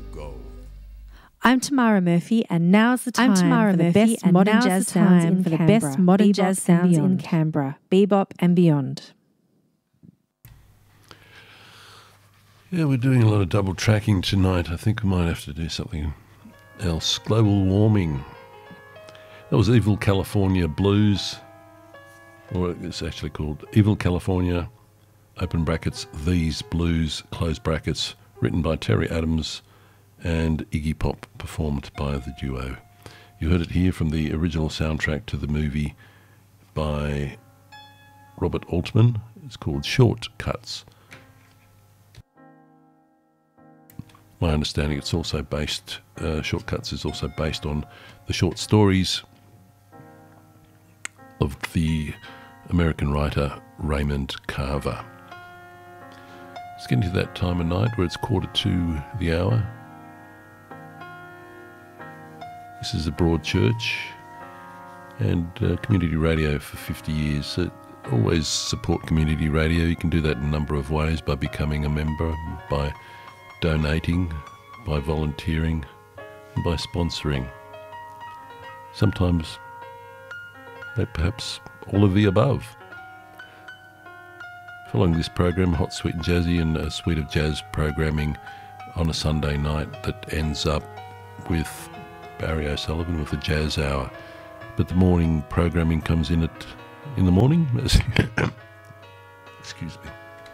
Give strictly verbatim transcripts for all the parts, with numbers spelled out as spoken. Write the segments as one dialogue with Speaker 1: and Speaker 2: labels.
Speaker 1: go.
Speaker 2: I'm Tamara Murphy, and now's the time
Speaker 3: I'm Tamara
Speaker 2: for the
Speaker 3: Murphy,
Speaker 2: best
Speaker 3: and
Speaker 2: modern
Speaker 3: now's
Speaker 2: jazz
Speaker 3: the
Speaker 2: sounds
Speaker 3: time
Speaker 2: in
Speaker 3: for the
Speaker 2: Canberra.
Speaker 3: best modern
Speaker 2: Bebop
Speaker 3: jazz
Speaker 2: and
Speaker 3: sounds in
Speaker 2: beyond.
Speaker 3: Canberra. Bebop and beyond.
Speaker 4: Yeah, we're doing a lot of double tracking tonight. I think we might have to do something else. Global warming. That was Evil California Blues, or it's actually called Evil California, open brackets, These Blues, close brackets, written by Terry Adams and Iggy Pop, performed by the duo. You heard it here from the original soundtrack to the movie by Robert Altman. It's called Shortcuts. My understanding, it's also based, uh, Shortcuts is also based on the short stories of the American writer Raymond Carver. It's getting to that time of night where it's quarter to the hour. This is a Broadchurch and uh, community radio for fifty years. So always support community radio. You can do that in a number of ways: by becoming a member, by donating, by volunteering, and by sponsoring. Sometimes, perhaps all of the above. Following this program, Hot, Sweet and Jazzy, and a suite of jazz programming on a Sunday night that ends up with Barry O'Sullivan with the Jazz Hour. But the morning programming comes in at in the morning. Excuse me.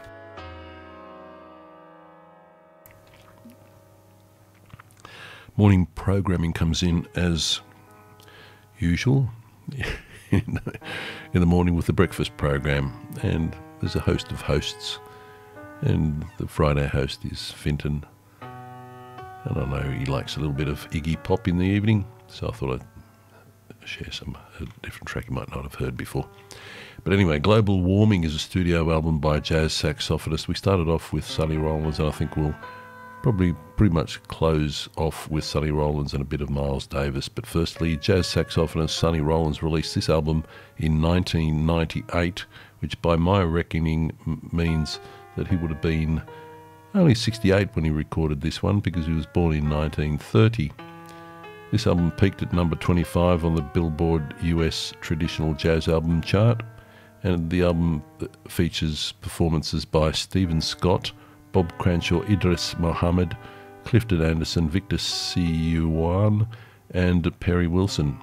Speaker 4: Morning programming comes in as usual in the morning with the breakfast program, and there's a host of hosts, and the Friday host is Finton. I don't know, he likes a little bit of Iggy Pop in the evening, so I thought I'd share some a different track you might not have heard before. But anyway, Global Warming is a studio album by a jazz saxophonist. We started off with Sonny Rollins, and I think we'll probably pretty much close off with Sonny Rollins and a bit of Miles Davis. But firstly, jazz saxophonist Sonny Rollins released this album in nineteen ninety-eight, which by my reckoning m- means that he would have been only sixty-eight when he recorded this one, because he was born in nineteen thirty. This album peaked at number twenty-five on the Billboard U S Traditional Jazz Album chart, and the album features performances by Stephen Scott, Bob Cranshaw, Idris Muhammad, Clifton Anderson, Victor Siuan, and Perry Wilson.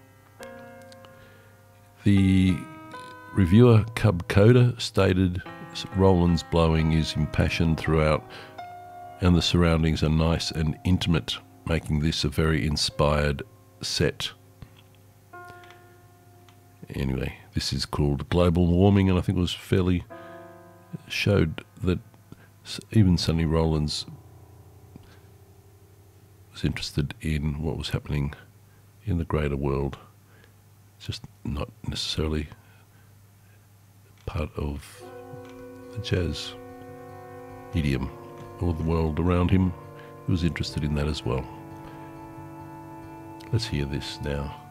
Speaker 4: The reviewer Cub Coda stated Rollins' blowing is impassioned throughout, and the surroundings are nice and intimate, making this a very inspired set. Anyway, this is called Global Warming, and I think it was fairly showed that even Sonny Rollins was interested in what was happening in the greater world, just not necessarily part of the jazz idiom or the world around him. He was interested in that as well. Let's hear this now.